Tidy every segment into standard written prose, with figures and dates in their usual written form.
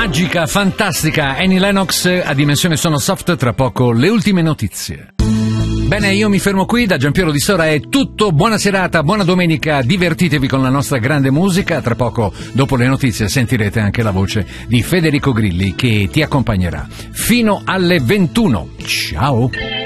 Magica, fantastica, Annie Lennox a dimensione sonosoft, tra poco le ultime notizie. Bene, io mi fermo qui, da Giampiero Di Sora è tutto, buona serata, buona domenica, divertitevi con la nostra grande musica, tra poco dopo le notizie sentirete anche la voce di Federico Grilli che ti accompagnerà fino alle 21. Ciao!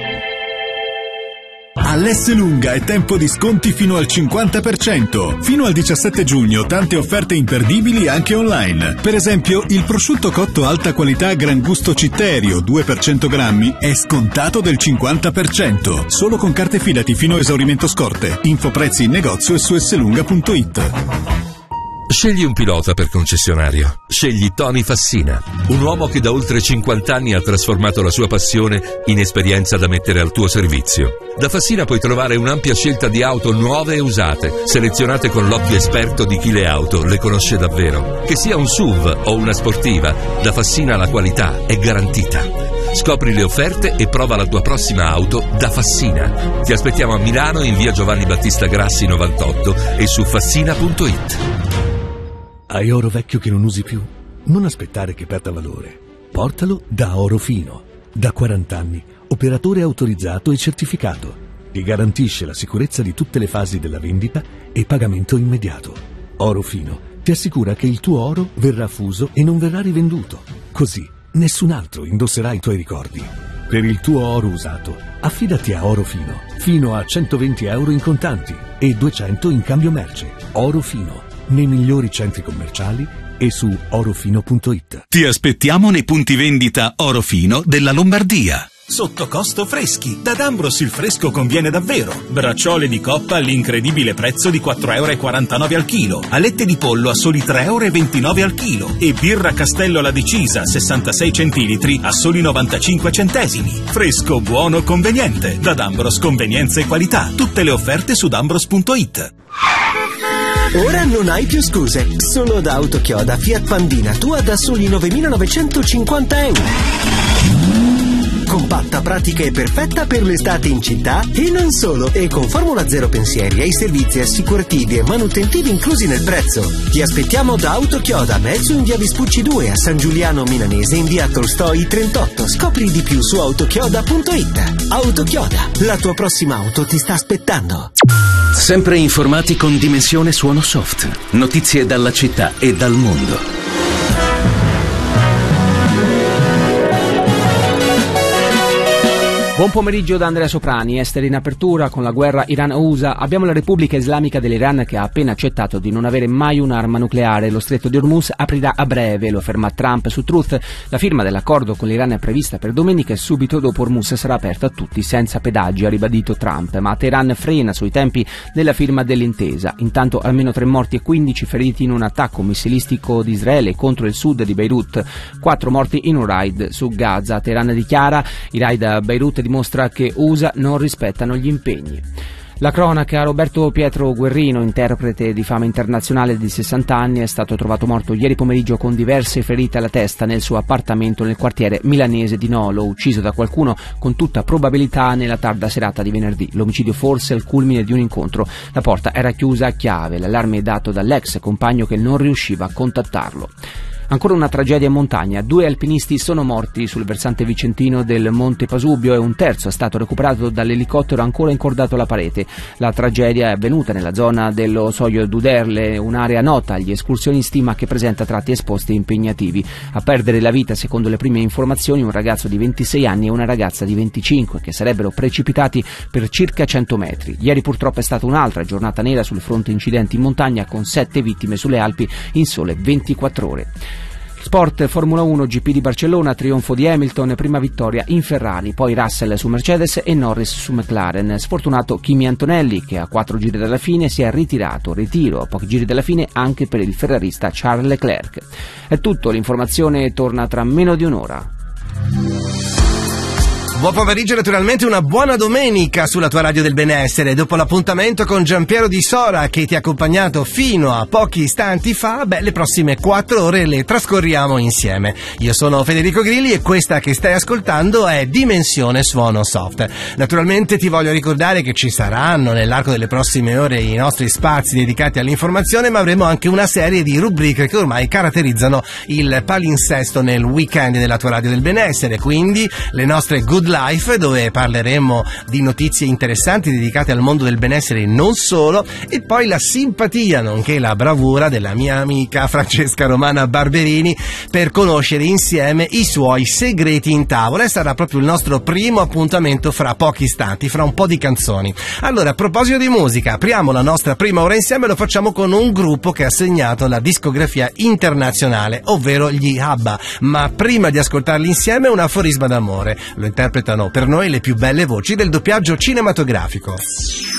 All'Esselunga è tempo di sconti fino al 50%. Fino al 17 giugno tante offerte imperdibili anche online. Per esempio, il prosciutto cotto alta qualità Gran Gusto Citterio 2 per 100 grammi è scontato del 50%. Solo con carte Fidati fino a esaurimento scorte. Info prezzi in negozio e su esselunga.it. Scegli un pilota per concessionario. Scegli Tony Fassina, un uomo che da oltre 50 anni ha trasformato la sua passione in esperienza da mettere al tuo servizio. Da Fassina puoi trovare un'ampia scelta di auto nuove e usate, selezionate con l'occhio esperto di chi le auto le conosce davvero. Che sia un SUV o una sportiva, da Fassina la qualità è garantita. Scopri le offerte e prova la tua prossima auto da Fassina. Ti aspettiamo a Milano in via Giovanni Battista Grassi 98 e su fassina.it. Hai oro vecchio che non usi più? Non aspettare che perda valore. Portalo da Oro Fino. Da 40 anni, operatore autorizzato e certificato. Ti garantisce la sicurezza di tutte le fasi della vendita e pagamento immediato. Oro Fino ti assicura che il tuo oro verrà fuso e non verrà rivenduto. Così nessun altro indosserà i tuoi ricordi. Per il tuo oro usato, affidati a Oro Fino. Fino a 120 euro in contanti e 200 in cambio merce. Oro Fino. Nei migliori centri commerciali e su orofino.it. Ti aspettiamo nei punti vendita Oro Fino della Lombardia. Sotto costo freschi. Da D'Ambros il fresco conviene davvero. Bracciole di coppa all'incredibile prezzo di 4,49 € al chilo. Alette di pollo a soli 3,29 € al chilo. E birra Castello alla Decisa 66 centilitri a soli 95 centesimi. Fresco, buono, conveniente. Da D'Ambros convenienza e qualità. Tutte le offerte su d'ambros.it. Ora non hai più scuse. Solo da Autochioda Fiat Pandina tua da soli 9.950 euro. Compatta, pratica e perfetta per l'estate in città e non solo. E con Formula Zero pensieri ai servizi assicurativi e manutentivi inclusi nel prezzo. Ti aspettiamo da Autochioda, mezzo in via Vespucci 2, a San Giuliano Milanese in via Tolstoi 38. Scopri di più su autochioda.it. Autochioda, la tua prossima auto ti sta aspettando. Sempre informati con Dimensione Suono Soft. Notizie dalla città e dal mondo. Buon pomeriggio da Andrea Soprani. Esteri in apertura con la guerra Iran-USA. Abbiamo la Repubblica Islamica dell'Iran che ha appena accettato di non avere mai un'arma nucleare. Lo stretto di Hormuz aprirà a breve, lo afferma Trump su Truth. La firma dell'accordo con l'Iran è prevista per domenica e subito dopo Hormuz sarà aperto a tutti senza pedaggi, ha ribadito Trump. Ma Teheran frena sui tempi della firma dell'intesa. Intanto almeno 3 morti e 15 feriti in un attacco missilistico di Israele contro il sud di Beirut. 4 morti in un raid su Gaza. Teheran dichiara: i raid a Beirut dimostra che USA non rispettano gli impegni. La cronaca. Roberto Pietro Guerrino, interprete di fama internazionale di 60 anni, è stato trovato morto ieri pomeriggio con diverse ferite alla testa nel suo appartamento nel quartiere milanese di Nolo, ucciso da qualcuno con tutta probabilità nella tarda serata di venerdì. L'omicidio forse al culmine di un incontro. La porta era chiusa a chiave, l'allarme è dato dall'ex compagno che non riusciva a contattarlo. Ancora una tragedia in montagna. 2 alpinisti sono morti sul versante vicentino del Monte Pasubio e un terzo è stato recuperato dall'elicottero ancora incordato alla parete. La tragedia è avvenuta nella zona dello Soglio d'Uderle, un'area nota agli escursionisti ma che presenta tratti esposti e impegnativi. A perdere la vita, secondo le prime informazioni, un ragazzo di 26 anni e una ragazza di 25 che sarebbero precipitati per circa 100 metri. Ieri purtroppo è stata un'altra giornata nera sul fronte incidenti in montagna con 7 vittime sulle Alpi in sole 24 ore. Sport, Formula 1, GP di Barcellona, trionfo di Hamilton, prima vittoria in Ferrari, poi Russell su Mercedes e Norris su McLaren. Sfortunato Kimi Antonelli che a 4 giri dalla fine si è ritirato, ritiro a pochi giri dalla fine anche per il ferrarista Charles Leclerc. È tutto, l'informazione torna tra meno di un'ora. Buon pomeriggio, naturalmente una buona domenica sulla tua radio del benessere. Dopo l'appuntamento con Giampiero Di Sora che ti ha accompagnato fino a pochi istanti fa, le prossime 4 ore le trascorriamo insieme. Io sono Federico Grilli e questa che stai ascoltando è Dimensione Suono Soft. Naturalmente ti voglio ricordare che ci saranno nell'arco delle prossime ore i nostri spazi dedicati all'informazione, ma avremo anche una serie di rubriche che ormai caratterizzano il palinsesto nel weekend della tua radio del benessere, quindi le nostre Good Life, dove parleremo di notizie interessanti dedicate al mondo del benessere e non solo, e poi la simpatia nonché la bravura della mia amica Francesca Romana Barberini per conoscere insieme i suoi segreti in tavola, e sarà proprio il nostro primo appuntamento fra pochi istanti, fra un po' di canzoni. Allora, a proposito di musica, apriamo la nostra prima ora insieme e lo facciamo con un gruppo che ha segnato la discografia internazionale, ovvero gli ABBA, ma prima di ascoltarli insieme un aforisma d'amore. Lo interpretano per noi le più belle voci del doppiaggio cinematografico.